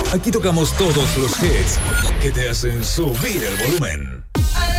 Aquí tocamos todos los hits que te hacen subir el volumen.